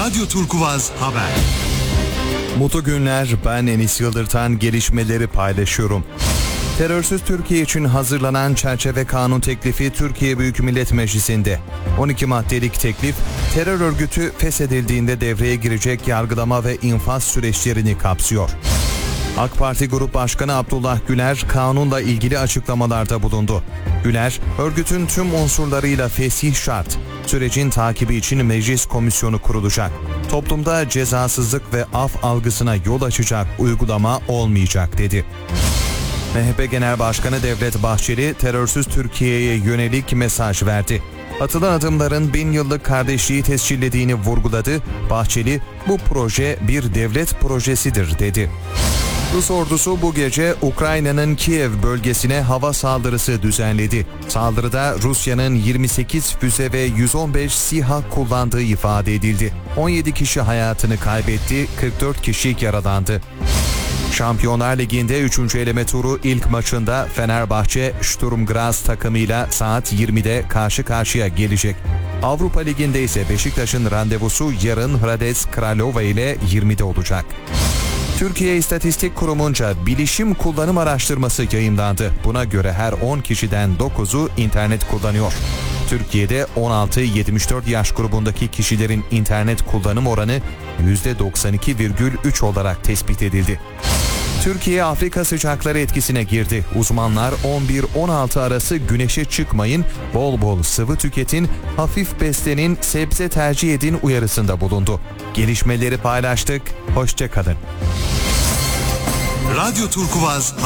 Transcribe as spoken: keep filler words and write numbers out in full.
Radyo Turkuvaz Haber. Mutlu günler, ben Enis Yıldırtan, gelişmeleri paylaşıyorum. Terörsüz Türkiye için hazırlanan çerçeve kanun teklifi Türkiye Büyük Millet Meclisi'nde. on iki maddelik teklif, terör örgütü feshedildiğinde devreye girecek yargılama ve infaz süreçlerini kapsıyor. AK Parti Grup Başkanı Abdullah Güler kanunla ilgili açıklamalarda bulundu. Güler, örgütün tüm unsurlarıyla fesih şart. Sürecin takibi için meclis komisyonu kurulacak. Toplumda cezasızlık ve af algısına yol açacak uygulama olmayacak dedi. M H P Genel Başkanı Devlet Bahçeli terörsüz Türkiye'ye yönelik mesaj verdi. Atılan adımların bin yıllık kardeşliği tescillediğini vurguladı. Bahçeli, bu proje bir devlet projesidir dedi. Rus ordusu bu gece Ukrayna'nın Kiev bölgesine hava saldırısı düzenledi. Saldırıda Rusya'nın yirmi sekiz füze ve yüz on beş SİHA kullandığı ifade edildi. on yedi kişi hayatını kaybetti, kırk dört kişi yaralandı. Şampiyonlar Ligi'nde üçüncü eleme turu ilk maçında Fenerbahçe Sturm Graz takımıyla saat yirmide karşı karşıya gelecek. Avrupa Ligi'nde ise Beşiktaş'ın randevusu yarın Hradec Kralova ile yirmide olacak. Türkiye İstatistik Kurumu'nca bilişim kullanım araştırması yayımlandı. Buna göre her on kişiden dokuzu internet kullanıyor. Türkiye'de on altı yetmiş dört yaş grubundaki kişilerin internet kullanım oranı yüzde doksan iki virgül üç olarak tespit edildi. Türkiye Afrika sıcakları etkisine girdi. Uzmanlar on bir on altı arası güneşe çıkmayın, bol bol sıvı tüketin, hafif beslenin, sebze tercih edin uyarısında bulundu. Gelişmeleri paylaştık, hoşça kalın. Radyo Turkuvaz